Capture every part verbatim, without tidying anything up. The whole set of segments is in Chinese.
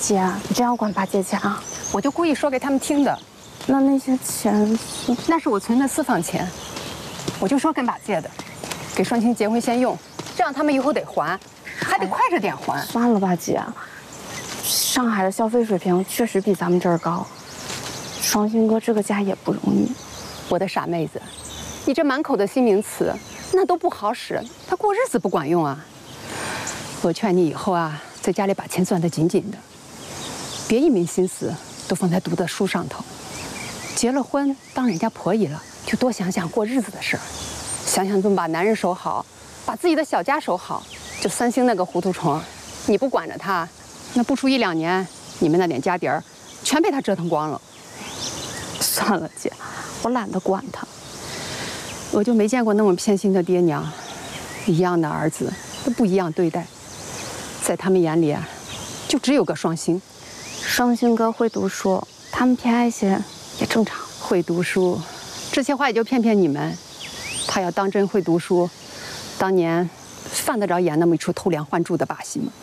姐，你真要管爸借钱啊？ 我就故意说给他们听的。 那那些钱是？ 那是我存的私房钱，我就说跟爸借的，给双星结婚先用，这样他们以后得还，还得快着点还。 哎、算了吧，姐。上海的消费水平确实比咱们这儿高，双星哥这个家也不容易。 我的傻妹子，你这满口的新名词，那都不好使，他过日子不管用啊。我劝你以后啊，在家里把钱攥得紧紧的，别一门心思都放在读的书上头。结了婚当人家婆姨了，就多想想过日子的事儿，想想怎么把男人守好，把自己的小家守好。就三星那个糊涂虫，你不管着他，那不出一两年，你们那点家底儿全被他折腾光了。 算了，姐，我懒得管他。 我就没见过那么偏心的爹娘，一样的儿子都不一样对待，在他们眼里啊，就只有个双星。 双星哥会读书，他们偏爱些也正常。 会读书，这些话也就骗骗你们。他要当真会读书，当年犯得着演那么一出偷梁换柱的把戏吗？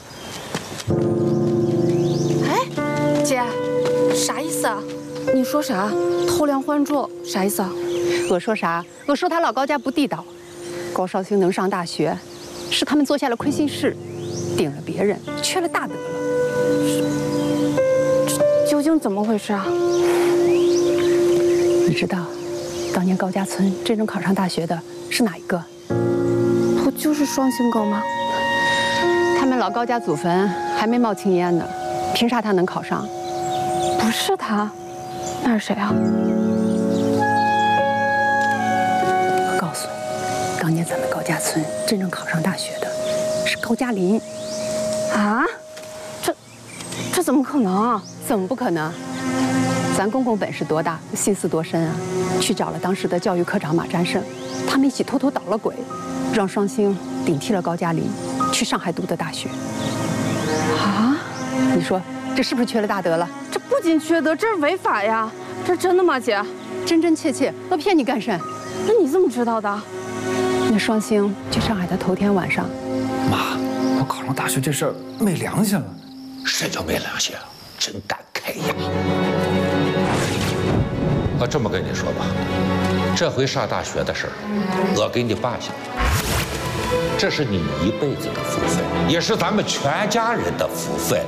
哎，姐，啥意思啊？你说啥？偷梁换柱啥意思啊？ 我说啥？我说他老高家不地道。高少星能上大学，是他们做下了亏心事，顶了别人，缺了大德了。 这究竟怎么回事啊？ 你知道，当年高家村真正考上大学的是哪一个？ 不就是双星哥吗？ 他们老高家祖坟还没冒青烟呢，凭啥他能考上？ 不是他，那是谁啊？ 我告诉你，当年咱们高家村真正考上大学的是高加林。 啊？这这怎么可能啊？ 怎么不可能？咱公公本事多大，心思多深啊！去找了当时的教育科长马占胜，他们一起偷偷捣了鬼，让双星顶替了高加林，去上海读的大学。 啊？ 你说这是不是缺了大德了？ 这不仅缺德，这是违法呀！这是真的吗，姐？ 真真切切，我骗你干甚？ 那你怎么知道的？ 那双星去上海的头天晚上， 妈，我考上大学这事儿没良心了。 谁叫没良心啊？真敢开牙！我这么跟你说吧，这回上大学的事儿，我给你办下来。这是你一辈子的福分，也是咱们全家人的福分。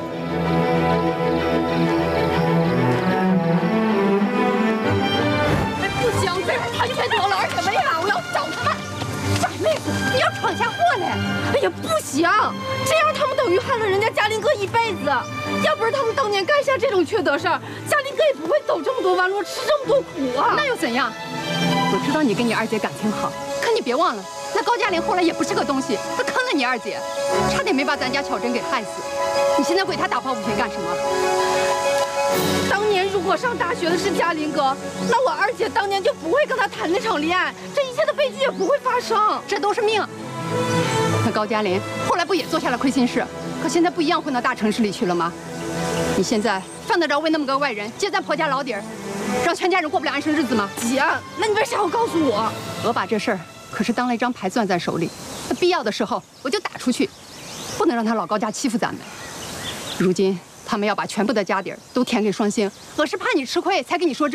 哎，不行，这是谈缺德了，而且违法，我要找他们。傻妹子，你要闯下祸来！ 哎呀，不行，这样他们等于害了人家嘉林哥一辈子。要不是他们当年干下这种缺德事儿，嘉林哥也不会走这么多弯路，吃这么多苦啊！ 那又怎样？我知道你跟你二姐感情好，可你别忘了，那高加林后来也不是个东西，他坑了你二姐，差点没把咱家巧珍给害死。你现在为他打抱不平干什么？ 当年如果上大学的是嘉林哥，那我二姐当年就不会跟他谈那场恋爱，这一切的悲剧也不会发生。 这都是命。那高加林后来不也做下了亏心事？可现在不一样混到大城市里去了吗？你现在犯得着为那么个外人揭咱婆家老底儿，让全家人过不了安生日子吗？ 姐，那你为啥要告诉我？ 我把这事儿可是当了一张牌攥在手里，那必要的时候我就打出去，不能让他老高家欺负咱们。如今他们要把全部的家底儿都填给双星，我是怕你吃亏才跟你说这。